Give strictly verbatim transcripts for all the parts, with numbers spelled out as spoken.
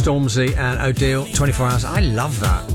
Stormzy and O'Deal, twenty-four hours. I love that.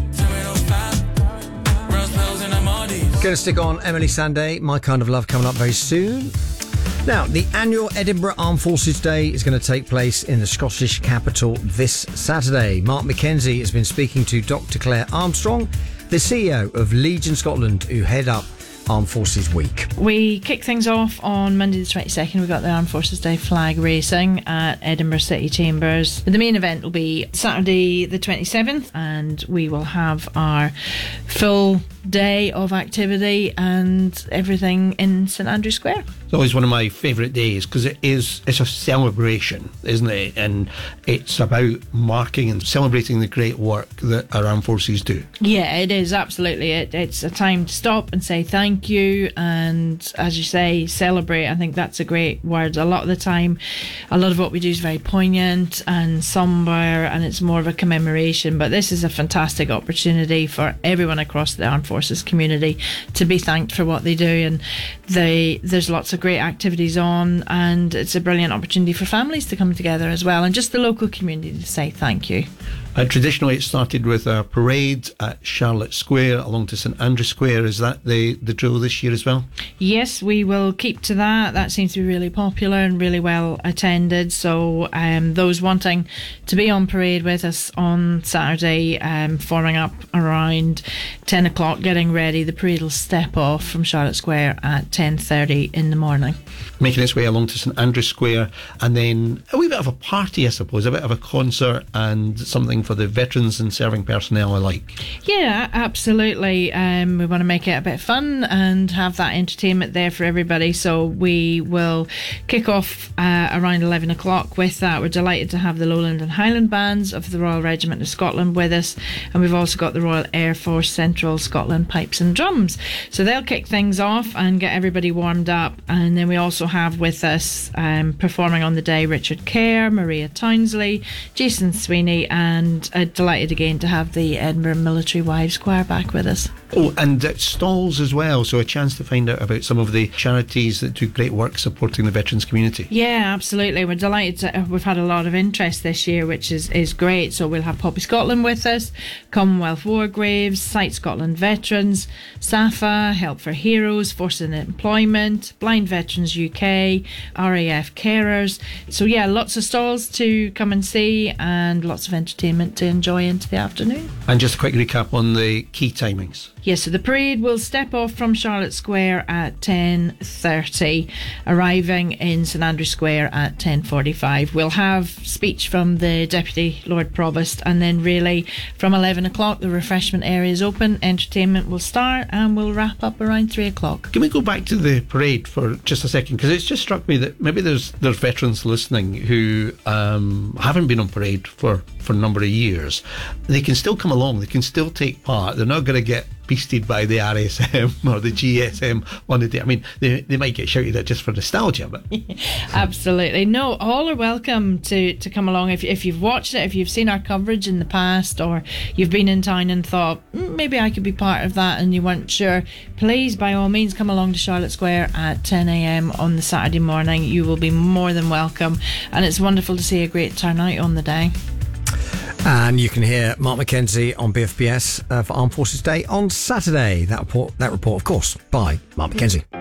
Going to stick on Emily Sandé, My Kind of Love, coming up very soon. Now, the annual Edinburgh Armed Forces Day is going to take place in the Scottish capital this Saturday. Mark Mackenzie has been speaking to Doctor Claire Armstrong, the C E O of Legion Scotland, who head up Armed Forces Week. We kick things off on Monday the twenty-second. We've got the Armed Forces Day flag racing at Edinburgh City Chambers. The main event will be Saturday the twenty-seventh, and we will have our full day of activity and everything in St Andrews Square. It's always one of my favourite days because it is it's a celebration, isn't it? And it's about marking and celebrating the great work that our armed forces do. Yeah, it is, absolutely. It, it's a time to stop and say thank you, and as you say, celebrate. I think that's a great word. A lot of the time, a lot of what we do is very poignant and sombre, and it's more of a commemoration, but this is a fantastic opportunity for everyone across the armed forces community to be thanked for what they do, and they there's lots of great activities on, and it's a brilliant opportunity for families to come together as well, and just the local community to say thank you. Uh, traditionally, it started with a parade at Charlotte Square along to St Andrews Square. Is that the, the drill this year as well? Yes, we will keep to that. That seems to be really popular and really well attended. So um, those wanting to be on parade with us on Saturday, um, forming up around ten o'clock, getting ready. The parade will step off from Charlotte Square at ten thirty in the morning. Making its way along to St Andrews Square, and then a wee bit of a party, I suppose, a bit of a concert and something for the veterans and serving personnel alike. Yeah, absolutely. Um, we want to make it a bit fun and have that entertainment there for everybody. So we will kick off uh, around eleven o'clock with that. We're delighted to have the Lowland and Highland bands of the Royal Regiment of Scotland with us, and we've also got the Royal Air Force Central Scotland Pipes and Drums. So they'll kick things off and get everybody warmed up, and then we also have with us um, performing on the day Richard Kerr, Maria Townsley, Jason Sweeney, and uh, delighted again to have the Edinburgh Military Wives Choir back with us. Oh, and uh, stalls as well, so a chance to find out about some of the charities that do great work supporting the veterans community. Yeah, absolutely. We're delighted to, we've had a lot of interest this year, which is, is great. So we'll have Poppy Scotland with us, Commonwealth War Graves, Sight Scotland Veterans, S A F A, Help for Heroes, Force in Employment, Blind Veterans U K, R A F Carers. So yeah, lots of stalls to come and see and lots of entertainment to enjoy into the afternoon. And just a quick recap on the key timings. Yes, so the parade will step off from Charlotte Square at ten thirty, arriving in St Andrews Square at ten forty-five. We'll have speech from the Deputy Lord Provost, and then really from eleven o'clock the refreshment area is open, entertainment will start, and we'll wrap up around three o'clock. Can we go back to the parade for just a second, because it's just struck me that maybe there's there's veterans listening who um, haven't been on parade for, for a number of years. They can still come along, they can still take part. They're not going to get beasted by the R S M or the G S M on the day. I mean, they, they might get shouted at just for nostalgia, but absolutely. No, all are welcome to, to come along. If, if you've watched it, if you've seen our coverage in the past, or you've been in town and thought, mm, maybe I could be part of that, and you weren't sure, please, by all means, come along to Charlotte Square at ten a.m. on the Saturday morning. You will be more than welcome, and it's wonderful to see a great turnout on the day. And you can hear Mark Mackenzie on B F B S uh, for Armed Forces Day on Saturday. That report, that report, of course, by Mark Mackenzie.